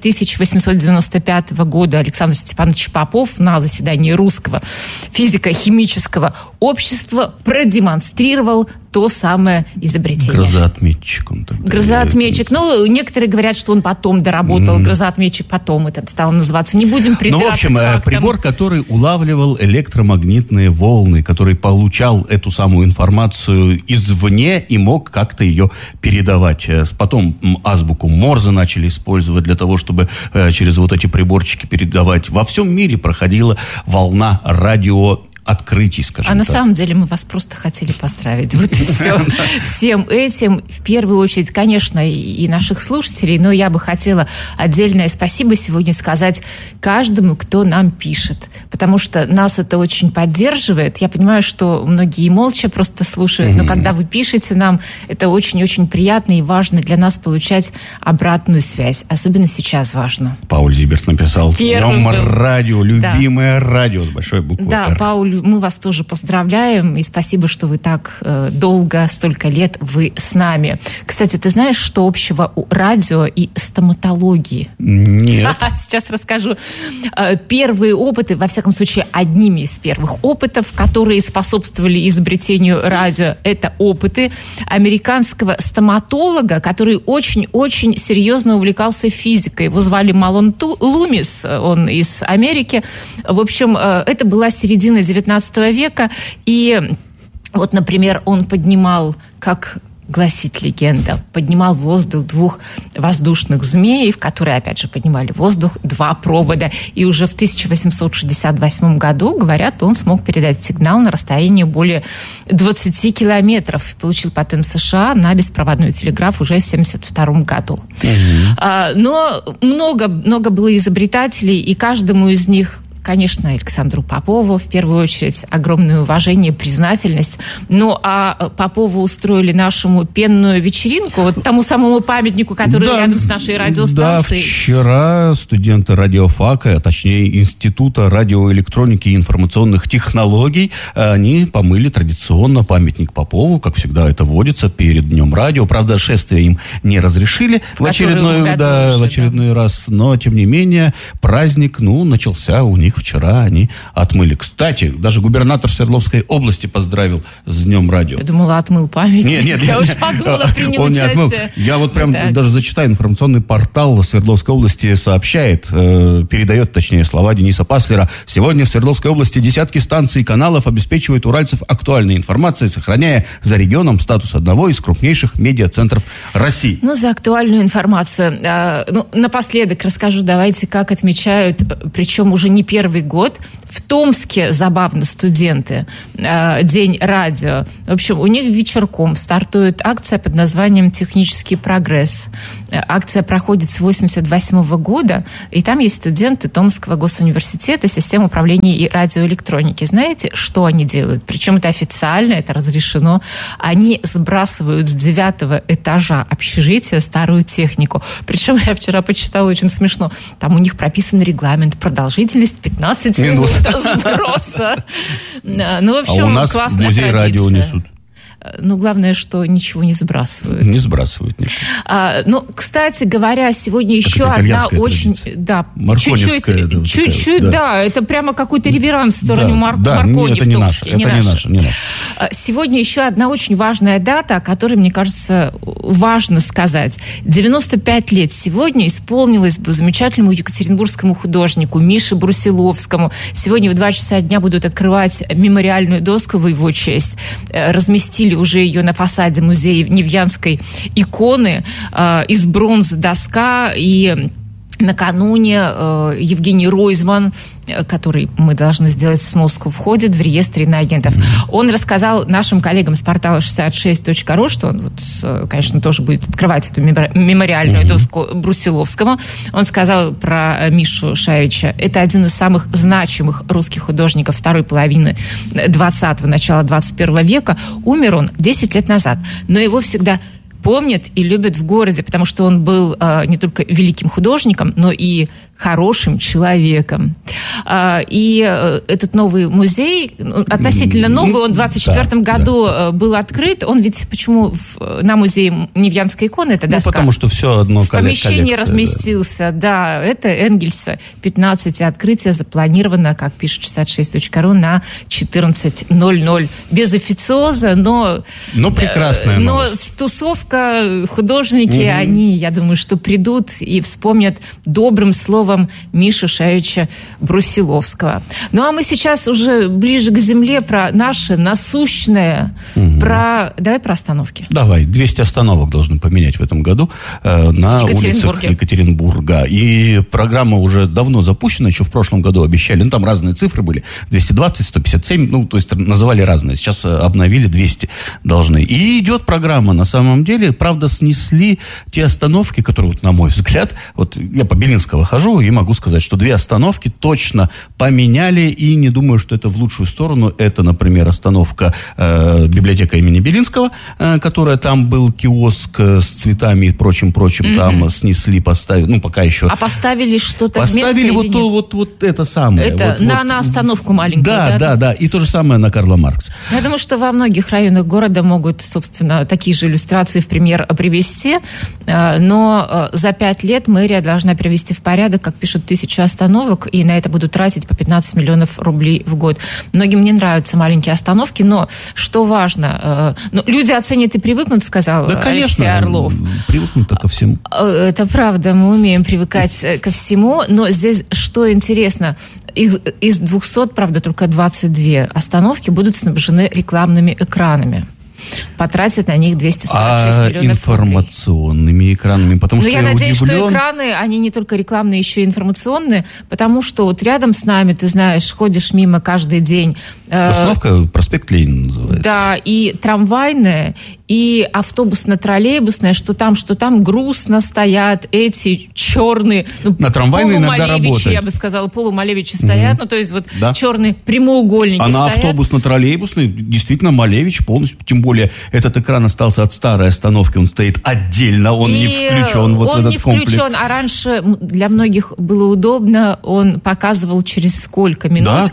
1895 года Александр Степанович Попов на заседании Русского физико-химического общества продемонстрировал то самое изобретение. Грозоотметчик он тогда. Грозоотметчик. Ну, некоторые говорят, что он потом доработал. Грозоотметчик потом это стало называться. Не будем придираться к фактам. Ну, в общем, прибор, который улавливал электромагнитные волны, который получал эту самую информацию извне и мог как-то ее передавать. Потом азбуку Морзе начали использовать для того, чтобы через вот эти приборчики передавать. Во всем мире проходила волна открытий, скажем так. На самом деле мы вас просто хотели поздравить. Вот и все. Всем этим, в первую очередь, конечно, и наших слушателей, но я бы хотела отдельное спасибо сегодня сказать каждому, кто нам пишет, потому что нас это очень поддерживает. Я понимаю, что многие и молча просто слушают, но когда вы пишете нам, это очень-очень приятно и важно для нас получать обратную связь. Особенно сейчас важно. Пауль Зиберт написал: «С днем радио, любимое радио», с большой буквы «Р». Да, Пауль, мы вас тоже поздравляем, и спасибо, что вы так долго, столько лет вы с нами. Кстати, ты знаешь, что общего у радио и стоматологии? Нет. Сейчас расскажу. Первые опыты, во всяком случае, одними из первых опытов, которые способствовали изобретению радио, это опыты американского стоматолога, который очень-очень серьезно увлекался физикой. Его звали Малон Лумис, он из Америки. В общем, это была середина 19 века, и вот, например, он поднимал, как гласит легенда, поднимал в воздух 2 воздушных змеев, которые, опять же, поднимали в воздух 2 провода. И уже в 1868 году, говорят, он смог передать сигнал на расстояние более 20 километров. Получил патент США на беспроводной телеграф уже в 1972 году. Но много было изобретателей, и каждому из них, конечно, Александру Попову, в первую очередь, огромное уважение, признательность. Ну, а Попову устроили нашему пенную вечеринку, вот тому самому памятнику, который рядом с нашей радиостанцией. Да, вчера студенты радиофака, а точнее Института радиоэлектроники и информационных технологий, они помыли традиционно памятник Попову, как всегда это водится, перед Днем радио. Правда, шествие им не разрешили в очередной раз, но, тем не менее, праздник, начался у них вчера, они отмыли. Кстати, даже губернатор Свердловской области поздравил с Днем радио. Я думала, отмыл памятник. Нет. Я уж подумала, принял участие. Я вот прям даже зачитаю. Информационный портал Свердловской области сообщает, передает, точнее, слова Дениса Паслера. Сегодня в Свердловской области десятки станций и каналов обеспечивают уральцев актуальной информацией, сохраняя за регионом статус одного из крупнейших медиацентров России. За актуальную информацию. Напоследок расскажу, давайте, как отмечают, причем уже не первый год. В Томске, забавно, студенты, День радио. В общем, у них вечерком стартует акция под названием «Технический прогресс». Акция проходит с 1988 года, и там есть студенты Томского госуниверситета системы управления и радиоэлектроники. Знаете, что они делают? Причем это официально, это разрешено. Они сбрасывают с 9 этажа общежития старую технику. Причем я вчера почитала, очень смешно. Там у них прописан регламент, продолжительность 15 минут сброса. В общем, а у нас классная в музей традиция. Радио несут. Главное, что ничего не сбрасывают. Не сбрасывают, нет. Кстати говоря, сегодня еще одна очень... Да, чуть-чуть, да. Это прямо какой-то реверанс в сторону Маркони в Томске. Это не наше. Сегодня еще одна очень важная дата, о которой, мне кажется, важно сказать. 95 лет сегодня исполнилось бы замечательному екатеринбургскому художнику Мише Брусиловскому. Сегодня в 2 часа дня будут открывать мемориальную доску в его честь. Разместили уже ее на фасаде музея Невьянской иконы. Из бронзы доска, и накануне Евгений Ройзман, который, мы должны сделать сноску, входит в реестр иноагентов. Он рассказал нашим коллегам с портала 66.ru, что он, конечно, тоже будет открывать эту мемориальную доску Брусиловскому. Он сказал про Мишу Шаевича: это один из самых значимых русских художников второй половины 20-го, начала 21 века. Умер он 10 лет назад, но его всегда помнят и любят в городе, потому что он был не только великим художником, но и хорошим человеком. И этот новый музей, относительно новый, он в 24 году был открыт. Он ведь почему на музее Невьянской иконы, это доска? Потому что все одно в помещении разместился. Да, это Энгельса 15. Открытие запланировано, как пишет 66.ru, на 14:00. Без официоза, но прекрасная новость. Но тусовка, художники, они, я думаю, что придут и вспомнят добрым словом Мишу Шаевича Брусиловского. Ну, а мы сейчас уже ближе к земле, про наше насущное, Давай про остановки. Давай. 200 остановок должны поменять в этом году на улицах Екатеринбурга. И программа уже давно запущена, еще в прошлом году обещали. Там разные цифры были. 220, 157, то есть называли разные. Сейчас обновили, 200 должны. И идет программа, на самом деле. Правда, снесли те остановки, которые, на мой взгляд, я по Белинского хожу, и могу сказать, что 2 остановки точно поменяли, и не думаю, что это в лучшую сторону. Это, например, остановка библиотека имени Белинского, которая там был киоск с цветами и прочим. Там снесли, поставили, пока еще... А поставили что-то вместо? Поставили вот это самое. Это на остановку маленькую, да. И то же самое на Карла Маркса. Я думаю, что во многих районах города могут, собственно, такие же иллюстрации в пример привести, но за 5 лет мэрия должна привести в порядок, как пишут, 1000 остановок, и на это будут тратить по 15 миллионов рублей в год. Многим не нравятся маленькие остановки, но что важно, люди оценят и привыкнут, сказал Алексей Орлов. Привыкнут ко всему. Это правда, мы умеем привыкать ко всему, но здесь что интересно, из 200, правда, только 22 остановки будут снабжены рекламными экранами. Потратят на них 246 миллионов информационными рублей. Экранами, потому что я надеюсь, что экраны, они не только рекламные, еще и информационные, потому что рядом с нами, ты знаешь, ходишь мимо каждый день. Остановка проспект Ленина называется. Да, и трамвайная, и автобусно-троллейбусная, что там грустно стоят эти черные, на трамвайной иногда работает. Я бы сказала, полумалевичи стоят, то есть черные прямоугольники стоят. А на автобусно-троллейбусной действительно Малевич полностью, тем более этот экран остался от старой остановки, он стоит отдельно, он не включен в этот комплекс. Он не включен, а раньше для многих было удобно, он показывал, через сколько минут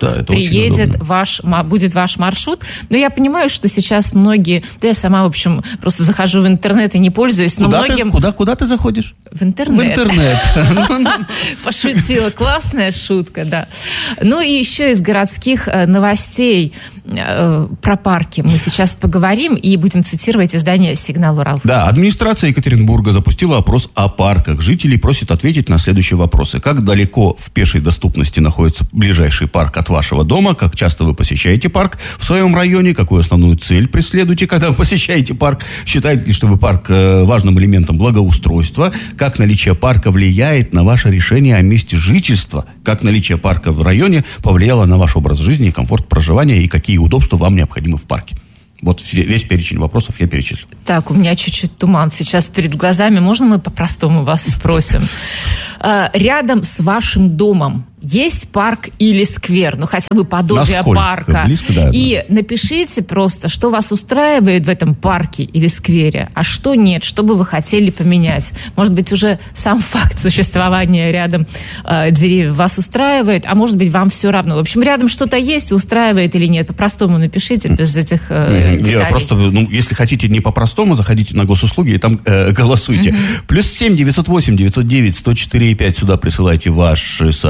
будет ваш маршрут. Но я понимаю, что сейчас многие, я сама, в общем, просто захожу в интернет и не пользуюсь, но многим... Куда ты заходишь? В интернет. В интернет. Пошутила. Классная шутка, да. Ну и еще из городских новостей про парки мы сейчас поговорим и будем цитировать издание «Сигнал Урал». Да, администрация Екатеринбурга запустила опрос о парках. Жителей просит ответить на следующие вопросы. Как далеко в пешей доступности находится ближайший парк от вашего дома? Как часто вы посещаете парк в своем районе? Какую основную цель преследуете, когда вы посещаете парк? Считаете ли, что вы парк важным элементом благоустройства? Как наличие парка влияет на ваше решение о месте жительства? Как наличие парка в районе повлияло на ваш образ жизни и комфорт проживания? И какие удобства вам необходимы в парке? Вот весь перечень вопросов я перечислил. Так, у меня чуть-чуть туман сейчас перед глазами. Можно мы по-простому вас спросим? Рядом с вашим домом есть парк или сквер? Хотя бы подобие парка. Близко, да. И напишите просто, что вас устраивает в этом парке или сквере, а что нет, что бы вы хотели поменять. Может быть, уже сам факт существования рядом деревьев вас устраивает, а может быть, вам все равно. В общем, рядом что-то есть, устраивает или нет. По-простому напишите, без этих деталей. Просто, если хотите не по-простому, заходите на госуслуги и там голосуйте. +7 908 909 104 5 сюда присылайте ваши сообщения.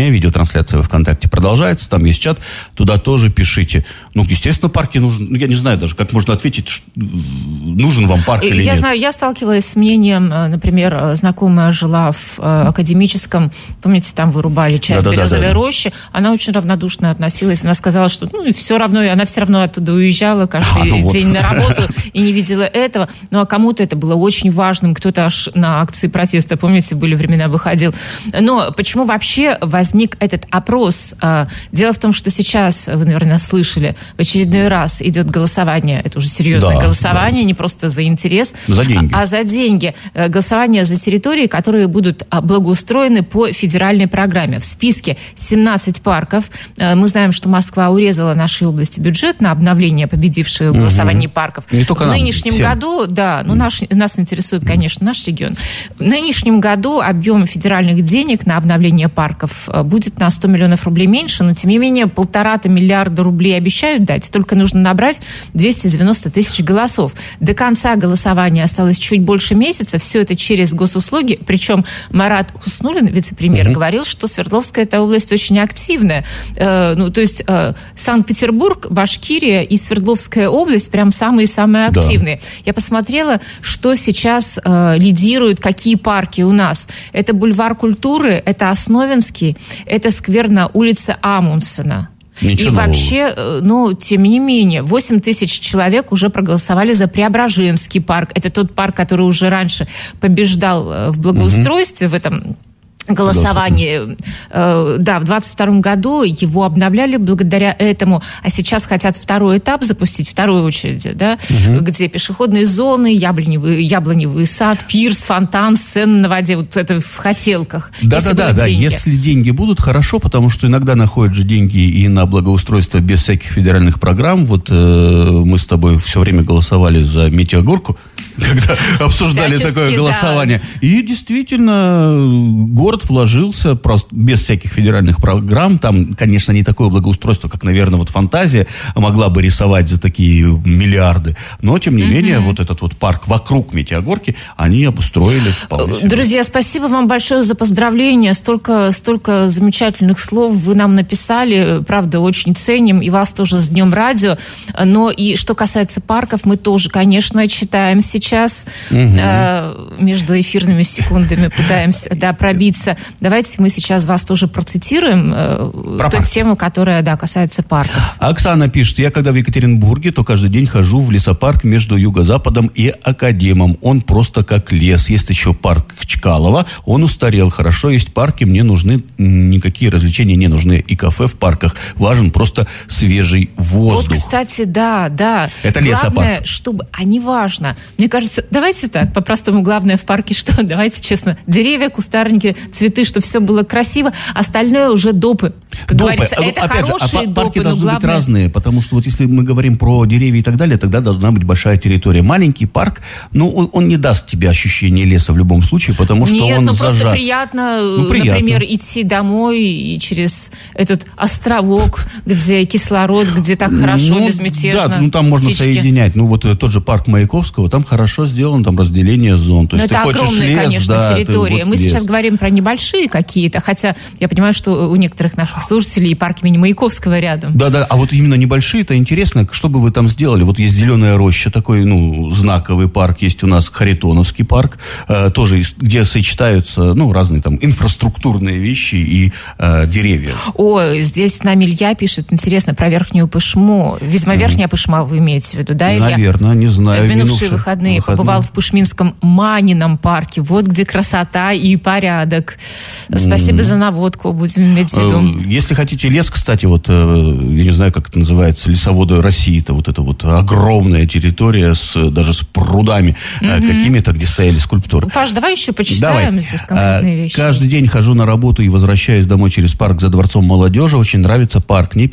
сегодня. Видеотрансляция во ВКонтакте продолжается. Там есть чат. Туда тоже пишите. Ну, естественно, парки нужны. Ну, я не знаю даже, как можно ответить, нужен вам парк или нет. Я знаю, я сталкивалась с мнением, например, знакомая жила в Академическом. Помните, там вырубали часть березовой рощи. Она очень равнодушно относилась. Она сказала, что и все равно, она все равно оттуда уезжала каждый день на работу и не видела этого. Ну, а кому-то это было очень важным. Кто-то аж на акции протеста, помните, были времена, выходил. Но почему вообще возник этот опрос? Дело в том, что сейчас, вы, наверное, слышали, в очередной раз идет голосование. Это уже серьезное голосование, не просто за интерес, за деньги. А за деньги. Голосование за территории, которые будут благоустроены по федеральной программе. В списке 17 парков. Мы знаем, что Москва урезала нашей области бюджет на обновление победивших в голосовании парков. Не только в нынешнем году, нас интересует, конечно, наш регион. В нынешнем году объем федеральных денег на обновление парков будет на 100 миллионов рублей меньше, но, тем не менее, 1,5 миллиарда рублей обещают дать. Только нужно набрать 290 тысяч голосов. До конца голосования осталось чуть больше месяца. Все это через госуслуги. Причем Марат Хуснуллин, вице-премьер, говорил, что Свердловская эта область очень активная. То есть Санкт-Петербург, Башкирия и Свердловская область прям самые-самые активные. Я посмотрела, что сейчас лидирует, какие парки у нас. Это бульвар культуры, это Основинский, это сквер на улице Амундсена. Ничего и вообще, тем не менее, 8 тысяч человек уже проголосовали за Преображенский парк. Это тот парк, который уже раньше побеждал в благоустройстве в этом голосование. В 22 году его обновляли благодаря этому, а сейчас хотят второй этап запустить, вторую очередь, где пешеходные зоны, яблоневый сад, пирс, фонтан, сцена на воде, вот это в хотелках. Да. Если деньги будут, хорошо, потому что иногда находят же деньги и на благоустройство без всяких федеральных программ. Вот мы с тобой все время голосовали за Метеогорку, когда обсуждали такое голосование. И действительно, город вложился просто без всяких федеральных программ. Там, конечно, не такое благоустройство, как, наверное, вот фантазия могла бы рисовать за такие миллиарды. Но, тем не менее, вот этот вот парк вокруг Метеогорки они обустроили вполне себе. Друзья, спасибо вам большое за поздравления. Столько замечательных слов вы нам написали. Правда, очень ценим. И вас тоже с Днем радио. Но и что касается парков, мы тоже, конечно, читаем сейчас. Между эфирными секундами пытаемся пробиться. Давайте мы сейчас вас тоже процитируем. Ту тему, которая, касается парков. Оксана пишет: я когда в Екатеринбурге, то каждый день хожу в лесопарк между Юго-Западом и Академом. Он просто как лес. Есть еще парк Чкалова. Он устарел. Хорошо, есть парки, мне нужны, никакие развлечения не нужны. И кафе в парках. Важен просто свежий воздух. Вот, кстати, да. Это лесопарк. Главное, чтобы... не важно. Мне кажется, давайте так, по-простому, главное в парке что? Давайте честно. Деревья, кустарники, цветы, чтобы все было красиво. Остальное уже допы. Как говорится, это опять хорошие допы. Парки должны быть разные, потому что вот если мы говорим про деревья и так далее, тогда должна быть большая территория. Маленький парк, он не даст тебе ощущения леса в любом случае, потому что он зажат. Просто приятно, например, идти домой и через этот островок, где кислород, где так хорошо, безмятежно. Да, там можно соединять. Вот тот же парк Маяковского, там хорошо сделано, там разделение зон. То есть это огромная, конечно, территория. Мы сейчас говорим про небольшие какие-то, хотя я понимаю, что у некоторых наших слушателей и парк имени Маяковского рядом. Да, а вот именно небольшие-то интересно, что бы вы там сделали? Вот есть Зеленая роща, такой, знаковый парк, есть у нас Харитоновский парк, тоже, где сочетаются, разные там инфраструктурные вещи и деревья. Здесь с нами Илья пишет, интересно, про Верхнюю Пышму. Видимо, Верхняя Пышма вы имеете в виду, да, Илья? Наверное, не знаю. В минувшие выходные побывал в Пышминском Манином парке. Вот где красота и порядок. Спасибо за наводку, будем иметь в виду. Если хотите лес, кстати, я не знаю, как это называется, лесоводы России, это вот эта вот огромная территория даже с прудами какими-то, где стояли скульптуры. Паш, давай еще почитаем здесь конкретные вещи. Каждый день хожу на работу и возвращаюсь домой через парк за Дворцом молодежи. Очень нравится парк.